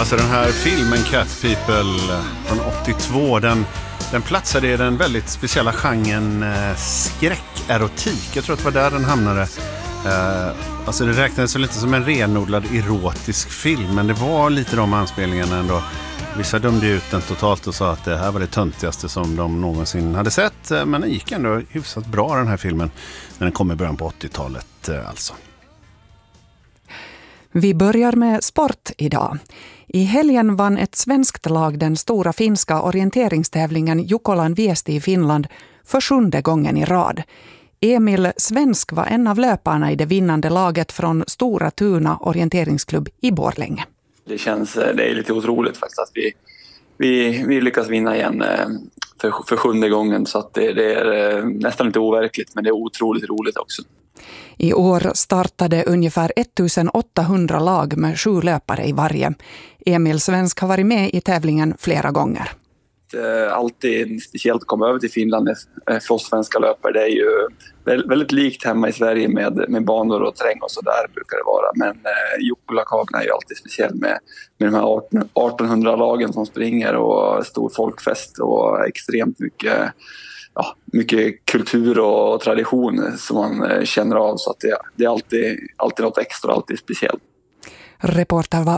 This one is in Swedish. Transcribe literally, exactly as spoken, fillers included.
Alltså den här filmen Cat People från åttiotvå, den, den platsade i den väldigt speciella genren eh, skräckerotik. Jag tror att det var där den hamnade. Eh, alltså det räknades lite som en renodlad erotisk film, men det var lite de anspelningarna ändå. Vissa dömde ut den totalt och sa att det här var det töntigaste som de någonsin hade sett. Men den gick ändå hyfsat bra, den här filmen. Men den kom i början på åttiotalet alltså. Vi börjar med sport idag. I helgen vann ett svenskt lag den stora finska orienteringstävlingen Jukolan Viesti i Finland för sjunde gången i rad. Emil Svensk var en av löparna i det vinnande laget från Stora Tuna orienteringsklubb i Borlänge. Det känns det är lite otroligt faktiskt att vi, vi, vi lyckas vinna igen för, för sjunde gången, så att det, det är nästan lite overkligt, men det är otroligt roligt också. I år startade ungefär ettusenåttahundra lag med sju löpare i varje. Emil Svensk har varit med i tävlingen flera gånger. Alltid speciellt att komma över till Finland för oss svenska löpare. Det är ju väldigt likt hemma i Sverige med, med banor och terräng och så där brukar det vara. Men eh, Jukkolakagen är ju alltid speciell med, med de här artonhundra-lagen som springer och stor folkfest och extremt mycket, ja, mycket kultur och tradition som man känner av. Så att det, det är alltid, alltid något extra, alltid speciellt. Reporter var